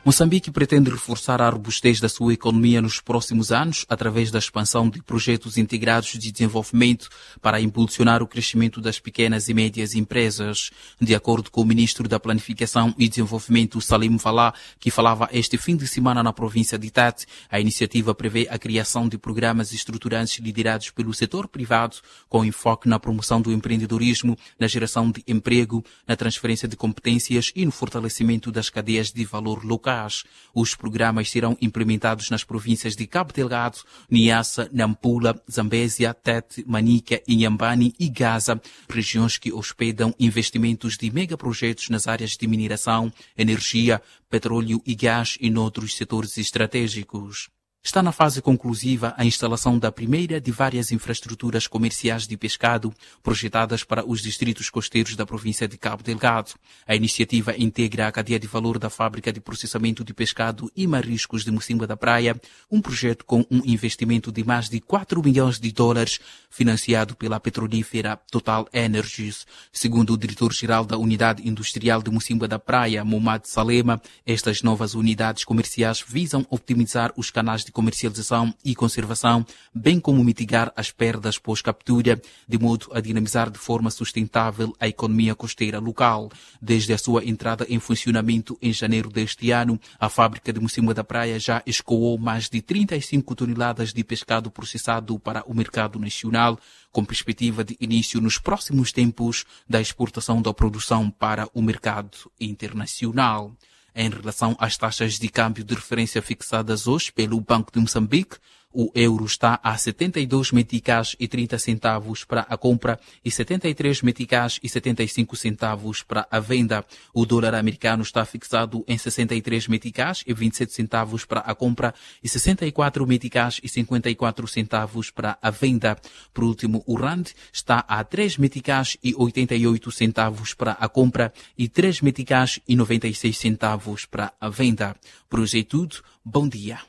Moçambique pretende reforçar a robustez da sua economia nos próximos anos através da expansão de projetos integrados de desenvolvimento para impulsionar o crescimento das pequenas e médias empresas. De acordo com o ministro da Planificação e Desenvolvimento, Salim Falá, que falava este fim de semana na província de Tete, a iniciativa prevê a criação de programas estruturantes liderados pelo setor privado, com enfoque na promoção do empreendedorismo, na geração de emprego, na transferência de competências e no fortalecimento das cadeias de valor local. Os programas serão implementados nas províncias de Cabo Delgado, Niassa, Nampula, Zambésia, Tete, Manica, Inhambane e Gaza, regiões que hospedam investimentos de megaprojetos nas áreas de mineração, energia, petróleo e gás e noutros setores estratégicos. Está na fase conclusiva a instalação da primeira de várias infraestruturas comerciais de pescado projetadas para os distritos costeiros da província de Cabo Delgado. A iniciativa integra a cadeia de valor da fábrica de processamento de pescado e mariscos de Mocimboa da Praia, um projeto com um investimento de mais de 4 milhões de dólares, financiado pela petrolífera Total Energies. Segundo o diretor-geral da Unidade Industrial de Mocimboa da Praia, Momad Salema, estas novas unidades comerciais visam optimizar os canais de comercialização e conservação, bem como mitigar as perdas pós-captura, de modo a dinamizar de forma sustentável a economia costeira local. Desde a sua entrada em funcionamento em janeiro deste ano, a fábrica de Mocimboa da Praia já escoou mais de 35 toneladas de pescado processado para o mercado nacional, com perspectiva de início nos próximos tempos da exportação da produção para o mercado internacional. Em relação às taxas de câmbio de referência fixadas hoje pelo Banco de Moçambique, o euro está a 72 meticais e 30 centavos para a compra e 73 meticais e 75 centavos para a venda. O dólar americano está fixado em 63 meticais e 27 centavos para a compra e 64 meticais e 54 centavos para a venda. Por último, o rand está a 3 meticais e 88 centavos para a compra e 3 meticais e 96 centavos para a venda. Por hoje é tudo. Bom dia.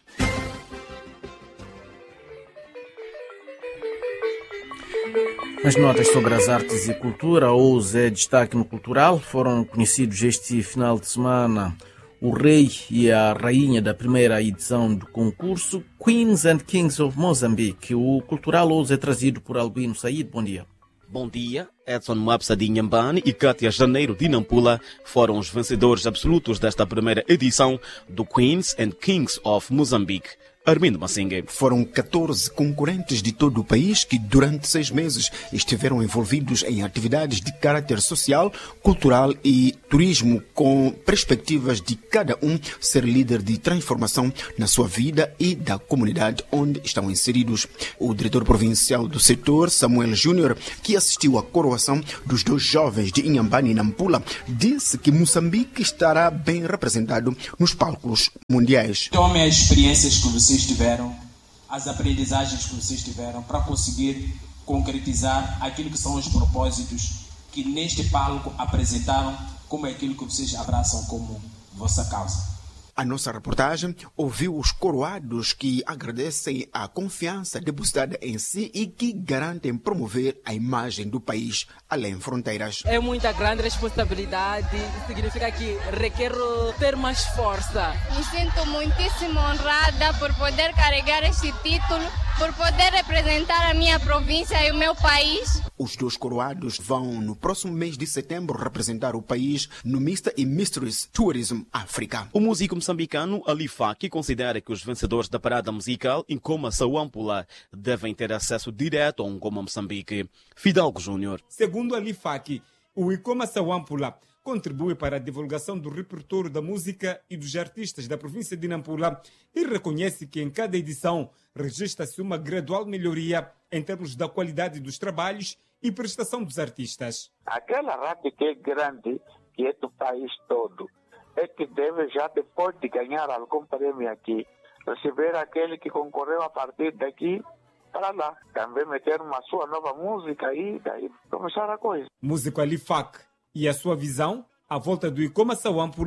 As notas sobre as artes e cultura, hoje destaque no cultural, foram conhecidos este final de semana o rei e a rainha da primeira edição do concurso Queens and Kings of Mozambique. O cultural hoje é trazido por Albino Said. Bom dia. Bom dia. Edson Mwapsa de Inhambane e Kátia Janeiro de Nampula foram os vencedores absolutos desta primeira edição do Queens and Kings of Mozambique. Armindo Massingue. Foram 14 concorrentes de todo o país que durante 6 meses estiveram envolvidos em atividades de caráter social, cultural e turismo, com perspectivas de cada um ser líder de transformação na sua vida e da comunidade onde estão inseridos. O diretor provincial do setor, Samuel Júnior, que assistiu à coroação dos 2 jovens de Inhambane e Nampula, disse que Moçambique estará bem representado nos palcos mundiais. Tomem as experiências que vocês tiveram, as aprendizagens que vocês tiveram para conseguir concretizar aquilo que são os propósitos que neste palco apresentaram como aquilo que vocês abraçam como vossa causa. A nossa reportagem ouviu os coroados que agradecem a confiança depositada em si e que garantem promover a imagem do país além fronteiras. É muita grande responsabilidade, significa que requer ter mais força. Me sinto muitíssimo honrada por poder carregar este título, por poder representar a minha província e o meu país. Os 2 coroados vão, no próximo mês de setembro, representar o país no Mr. e Mistress Tourism África. O músico moçambicano Ali Faki considera que os vencedores da parada musical Nkoma Sawampula devem ter acesso direto ao Nkoma Moçambique. Fidalgo Júnior. Segundo Ali Faki, o Nkoma Sawampula contribui para a divulgação do repertório da música e dos artistas da província de Nampula e reconhece que em cada edição registra-se uma gradual melhoria em termos da qualidade dos trabalhos e prestação dos artistas. Aquela rádio que é grande, que é do país todo, é que deve já, depois de ganhar algum prêmio aqui, receber aquele que concorreu a partir daqui para lá. Também meter uma sua nova música e daí começar a coisa. Músico Ali Fak e a sua visão à volta do Nkoma Sawampula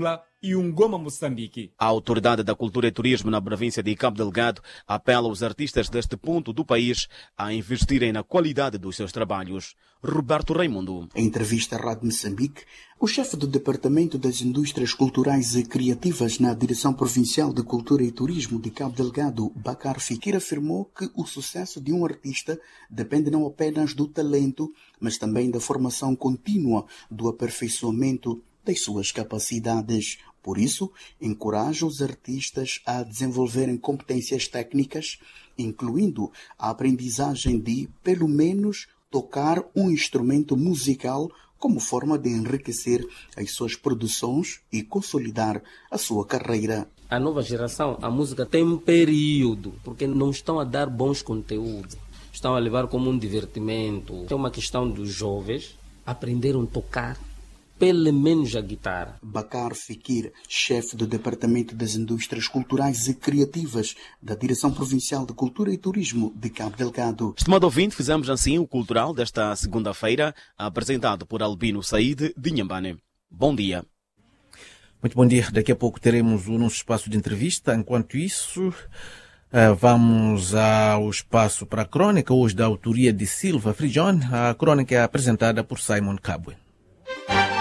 e Ungoma, Moçambique. A Autoridade da Cultura e Turismo na província de Cabo Delgado apela aos artistas deste ponto do país a investirem na qualidade dos seus trabalhos. Roberto Raimundo. Em entrevista à Rádio Moçambique, o chefe do Departamento das Indústrias Culturais e Criativas na Direção Provincial de Cultura e Turismo de Cabo Delgado, Bakar Fikir, afirmou que o sucesso de um artista depende não apenas do talento, mas também da formação contínua, do aperfeiçoamento das suas capacidades. Por isso, encoraja os artistas a desenvolverem competências técnicas, incluindo a aprendizagem de, pelo menos, tocar um instrumento musical como forma de enriquecer as suas produções e consolidar a sua carreira. A nova geração, a música tem um período, porque não estão a dar bons conteúdos, estão a levar como um divertimento. É uma questão dos jovens aprenderam a tocar pelo menos a guitarra. Bakar Fikir, chefe do Departamento das Indústrias Culturais e Criativas da Direção Provincial de Cultura e Turismo de Cabo Delgado. Estimado ouvinte, fizemos assim o Cultural desta segunda-feira, apresentado por Albino Said de Inhambane. Bom dia. Muito bom dia. Daqui a pouco teremos o nosso espaço de entrevista. Enquanto isso, vamos ao espaço para a crônica, hoje da autoria de Silva Frigione. A crônica é apresentada por Simon Cabwe.